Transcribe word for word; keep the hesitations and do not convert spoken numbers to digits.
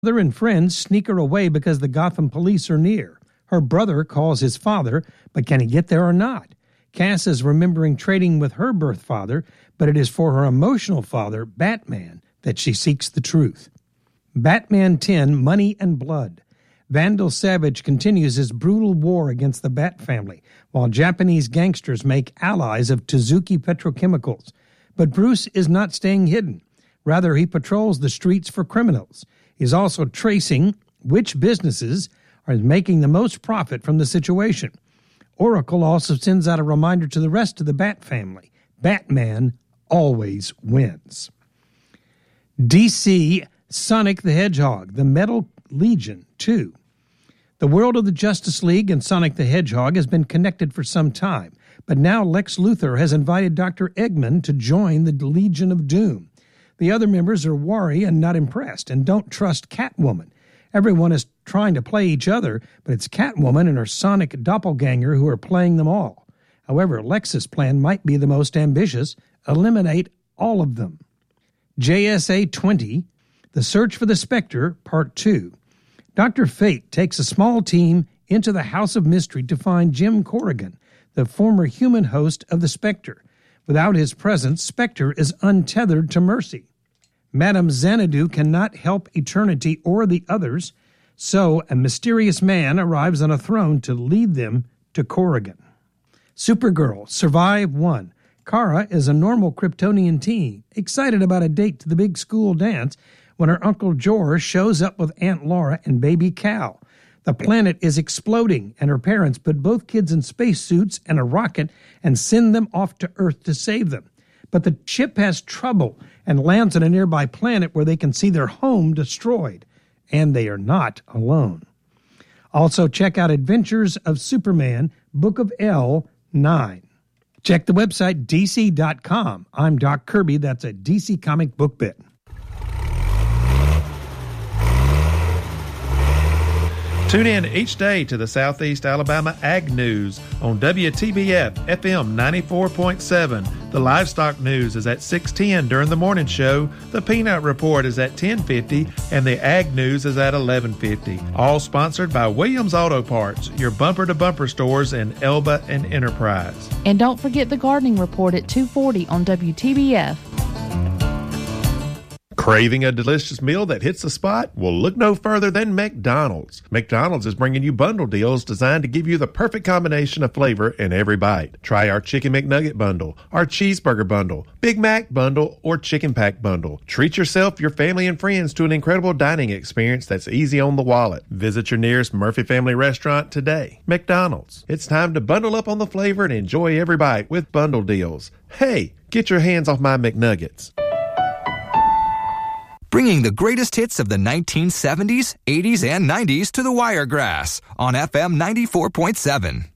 Mother and friends sneak her away because the Gotham police are near. Her brother calls his father, but can he get there or not? Cass is remembering trading with her birth father, but it is for her emotional father, Batman, that she seeks the truth. Batman ten, Money and Blood. Vandal Savage continues his brutal war against the Bat family, while Japanese gangsters make allies of Tsuzuki Petrochemicals. But Bruce is not staying hidden. Rather, he patrols the streets for criminals. He's also tracing which businesses are making the most profit from the situation. Oracle also sends out a reminder to the rest of the Bat family. Batman always wins. D C Sonic the Hedgehog, The Metal Legion two. The world of the Justice League and Sonic the Hedgehog has been connected for some time, but now Lex Luthor has invited Doctor Eggman to join the Legion of Doom. The other members are wary and not impressed and don't trust Catwoman. Everyone is trying to play each other, but it's Catwoman and her Sonic doppelganger who are playing them all. However, Lex's plan might be the most ambitious: eliminate all of them. J S A twenty, The Search for the Spectre, Part two. Doctor Fate takes a small team into the House of Mystery to find Jim Corrigan, the former human host of the Spectre. Without his presence, Spectre is untethered to Mercy. Madame Xanadu cannot help Eternity or the others, so a mysterious man arrives on a throne to lead them to Corrigan. Supergirl, Survive one. Kara is a normal Kryptonian teen, excited about a date to the big school dance when her Uncle George shows up with Aunt Laura and baby Cal. The planet is exploding, and her parents put both kids in spacesuits and a rocket and send them off to Earth to save them. But the ship has trouble and lands on a nearby planet where they can see their home destroyed. And they are not alone. Also, check out Adventures of Superman, Book of L nine. Check the website D C dot com. I'm Doc Kirby. That's a D C Comic Book Bit. Tune in each day to the Southeast Alabama Ag News on W T B F F M ninety-four point seven. The Livestock News is at six ten during the morning show. The Peanut Report is at ten fifty, and the Ag News is at eleven fifty. All sponsored by Williams Auto Parts, your bumper-to-bumper stores in Elba and Enterprise. And don't forget the Gardening Report at two forty on W T B F. Craving a delicious meal that hits the spot? Well, look no further than McDonald's. McDonald's is bringing you bundle deals designed to give you the perfect combination of flavor in every bite. Try our Chicken McNugget bundle, our Cheeseburger bundle, Big Mac bundle, or Chicken Pack bundle. Treat yourself, your family, and friends to an incredible dining experience that's easy on the wallet. Visit your nearest Murphy Family restaurant today. McDonald's. It's time to bundle up on the flavor and enjoy every bite with bundle deals. Hey, get your hands off my McNuggets. Bringing the greatest hits of the nineteen seventies, eighties, and nineties to the Wiregrass on F M ninety-four point seven.